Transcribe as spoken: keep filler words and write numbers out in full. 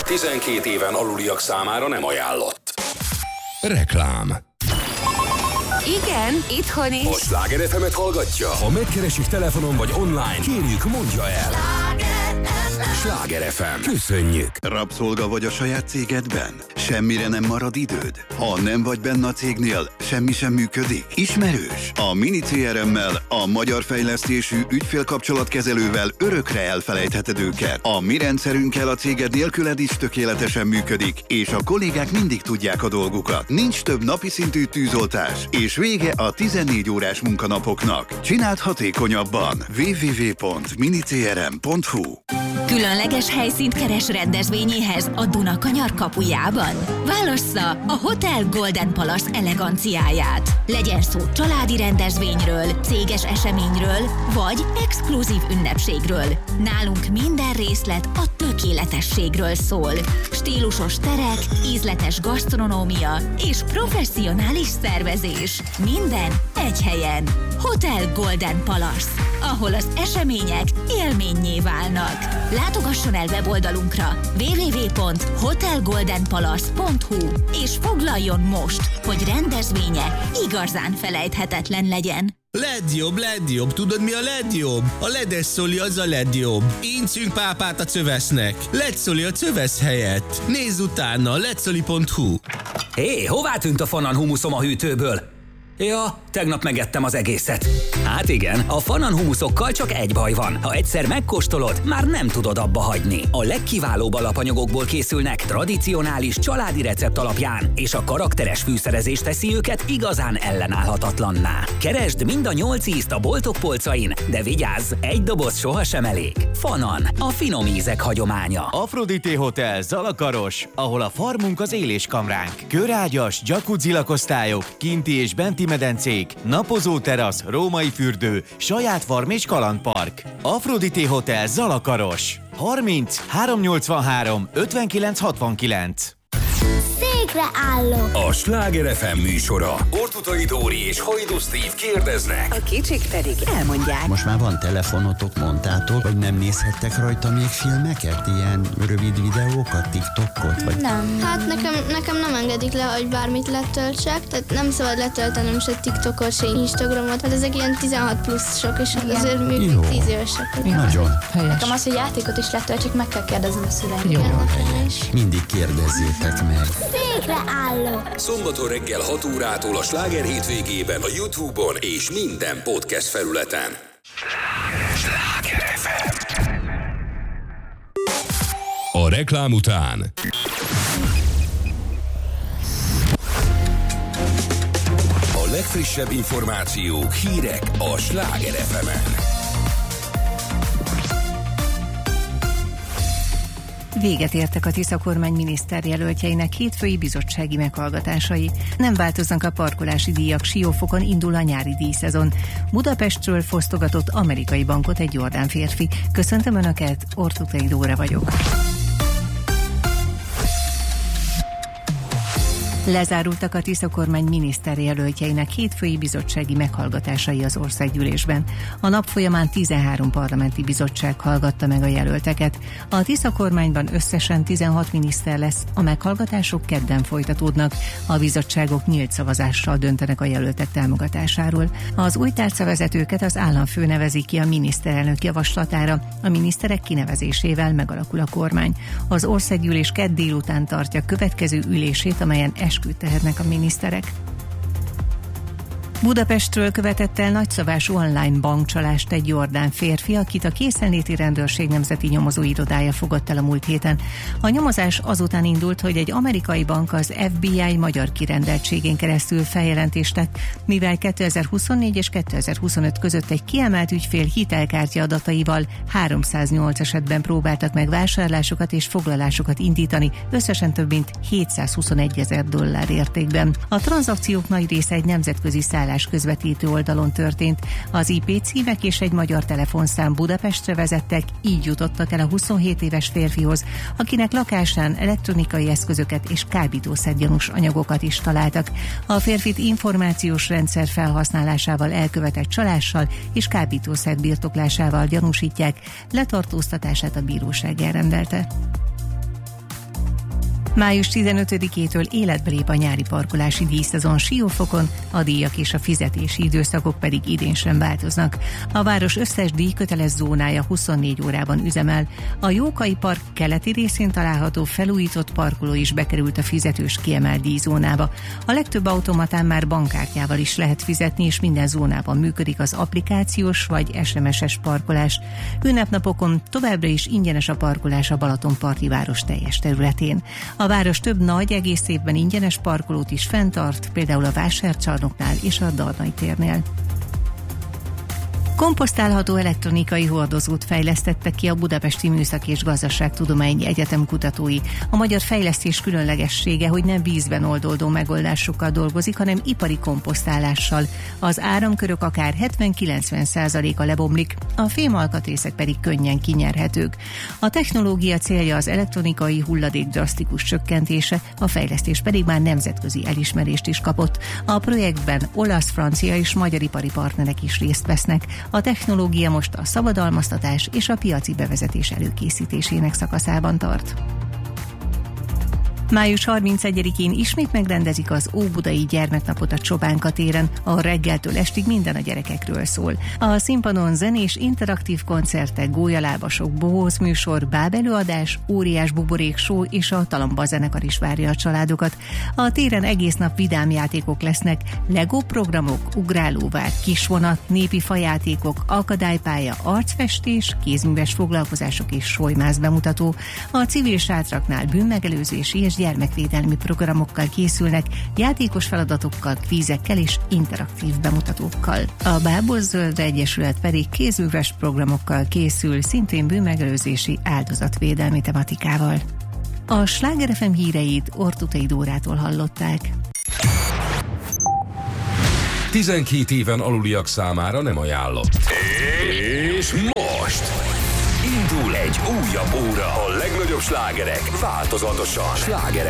tizenkét éven aluliak számára nem ajánlott. Reklám. Igen, itthon is. A Sláger ef emet hallgatja? Ha megkeresik telefonon vagy online, kérjük, mondja el. Sláger ef em. Köszönjük. Rabszolga vagy a saját cégedben? Semmire nem marad időd? Ha nem vagy benne a cégnél, semmi sem működik? Ismerős? A Mini cé er emmel, a magyar fejlesztésű ügyfélkapcsolatkezelővel örökre elfelejtheted őket. A mi rendszerünkkel a céged nélküled is tökéletesen működik, és a kollégák mindig tudják a dolgukat. Nincs több napi szintű tűzoltás, és vége a tizennégy órás munkanapoknak. Csináld hatékonyabban. double-u double-u double-u pont mini c r m pont h u. Különleges helyszínt keres rendezvényéhez a Dunakanyar kapujában? Válassza a Hotel Golden Palace eleganciáját. Legyen szó családi rendezvényről, céges eseményről, vagy exkluzív ünnepségről. Nálunk minden részlet a tökéletességről szól. Stílusos terek, ízletes gasztronómia és professzionális szervezés. Minden egy helyen. Hotel Golden Palace, ahol az események élménnyé válnak. Látogasson el weboldalunkra double-u double-u double-u pont hotel golden palace pont h u és foglaljon most, hogy rendezvénye igazán felejthetetlen legyen. Legjobb, legjobb, tudod mi a legjobb? A ledes szoli az a legjobb. Incünk pápát a cövesznek. Ledszoli a cövesz helyett. Nézz utána, ledszoli pont h u. Hé, hová tűnt a Fanan humuszom a hűtőből? Ja, tegnap megettem az egészet. Hát igen, a Fanan humuszokkal csak egy baj van. Ha egyszer megkóstolod, már nem tudod abba hagyni. A legkiválóbb alapanyagokból készülnek, tradicionális családi recept alapján, és a karakteres fűszerezés teszi őket igazán ellenállhatatlanná. Keresd mind a nyolc ízt a boltok polcain, de vigyázz, egy doboz sohasem elég. Fanan, a finom ízek hagyománya. Aphrodite Hotel Zalakaros, ahol a farmunk az éléskamránk. Körágyas, jacuzzi lakosztályok, kinti és benti medencék, napozó terasz, római fürdő, saját farm és kalandpark. Aphrodite Hotel Zalakaros. harminc háromszáznyolcvanhárom ötvenkilenc hatvankilenc. Székre állok! A Sláger ef em műsora. Ortutai Dóri és Hajdu Steve kérdeznek. A kicsik pedig elmondják. Most már van telefonotok, mondtátok, hogy nem nézhettek rajta még filmeket? Ilyen rövid videókat, TikTokot? Vagy... Nem. Hát nekem, nekem nem engedik le, hogy bármit letöltsek, tehát nem szabad letöltenem se TikTokot, se Instagramot. Hát ezek ilyen tizenhat pluszosok, és azért még tíz évesek. Nagyon. Helyes. Nekem az, hogy játékot is letöltsek, meg kell kérdezni a szüleim. Jó, helyes. Mindig kérdezzétek meg. Székre állok! Szombaton reggel hat órától a Sláger hétvégében a YouTube-on és minden podcast felületen. Sláger ef em. A reklám után a legfrissebb információk, hírek a Sláger ef emen. Véget értek a Tisza kormány miniszterjelöltjeinek hétfői bizottsági meghallgatásai. Nem változnak a parkolási díjak, Siófokon indul a nyári díjszezon. Budapestről fosztogatott amerikai bankot egy jordán férfi. Köszöntöm Önöket, Ortutai Dóra vagyok. Lezárultak a Tisza kormány miniszterjelöltjeinek hétfői bizottsági meghallgatásai az országgyűlésben. A nap folyamán tizenhárom parlamenti bizottság hallgatta meg a jelölteket. A Tisza kormányban összesen tizenhat miniszter lesz, a meghallgatások kedden folytatódnak. A bizottságok nyílt szavazással döntenek a jelöltek támogatásáról. Az új tárcavezetőket az államfő nevezi ki a miniszterelnök javaslatára, a miniszterek kinevezésével megalakul a kormány. Az országgyűlés kedd délután tartja következő ülését, amelyen esküt tehetnek a miniszterek. Budapestről követett el nagyszabású online bankcsalást egy jordán férfi, akit a készenléti rendőrség nemzeti nyomozóirodája fogott el a múlt héten. A nyomozás azután indult, hogy egy amerikai bank az ef bé i magyar kirendeltségén keresztül feljelentést tett, mivel kétezer-huszonnégy és kétezer-huszonöt között egy kiemelt ügyfél hitelkártya adataival háromszáznyolc esetben próbáltak meg vásárlásokat és foglalásokat indítani, összesen több mint hétszázhuszonegy ezer dollár értékben. A tranzakciók nagy része egy nemzetközi szállás közvetítő oldalon történt. Az i pé címek és egy magyar telefonszám Budapestre vezettek, így jutottak el a huszonhét éves férfihoz, akinek lakásán elektronikai eszközöket és kábítószergyanús anyagokat is találtak. A férfit információs rendszer felhasználásával elkövetett csalással és kábítószer birtoklásával gyanúsítják, letartóztatását a bíróság elrendelte. május tizenötödikétől életbe lép a nyári parkolási díjszezon Siófokon, a díjak és a fizetési időszakok pedig idén sem változnak. A város összes díjköteles zónája huszonnégy órában üzemel. A Jókai Park keleti részén található felújított parkoló is bekerült a fizetős kiemelt díjzónába. A legtöbb automatán már bankkártyával is lehet fizetni, és minden zónában működik az applikációs vagy es em es-es parkolás. Ünnepnapokon továbbra is ingyenes a parkolás a Balatonparti város teljes területén. A város több nagy, egész évben ingyenes parkolót is fenntart, például a Vásárcsarnoknál és a Darnai térnél. Komposztálható elektronikai hordozót fejlesztettek ki a Budapesti Műszaki és Gazdaságtudományi Egyetem kutatói. A magyar fejlesztés különlegessége, hogy nem vízben oldódó megoldásokkal dolgozik, hanem ipari komposztálással. Az áramkörök akár hetven-kilencven százaléka lebomlik, a fémalkatrészek pedig könnyen kinyerhetők. A technológia célja az elektronikai hulladék drasztikus csökkentése, a fejlesztés pedig már nemzetközi elismerést is kapott. A projektben olasz, francia és magyar ipari partnerek is részt vesznek. A technológia most a szabadalmaztatás és a piaci bevezetés előkészítésének szakaszában tart. május harmincegyedikén ismét megrendezik az Óbudai Gyermeknapot a Csobánka téren, ahol reggeltől estig minden a gyerekekről szól. A színpadon zenés, interaktív koncertek, gólyalábasok, bohóz műsor, bábelőadás, óriás buborék show és a Talamba zenekar is várja a családokat. A téren egész nap vidám játékok lesznek, Lego programok, ugrálóvár, kisvonat, népi fajátékok, akadálypálya, arcfestés, kézműves foglalkozások és solymász bemutató. A civil sátraknál bűnmegelőzési és gyermekvédelmi programokkal készülnek, játékos feladatokkal, kvízekkel és interaktív bemutatókkal. A Bábos Zöldre Egyesület pedig kézműves programokkal készül, szintén bűnmegelőzési, áldozatvédelmi tematikával. A Sláger ef em híreit Ortutai Dórától hallották. tizenkét éven aluliak számára nem ajánlott. És most indul egy újabb óra, a legnagyobb slágerek változatosan. Sláger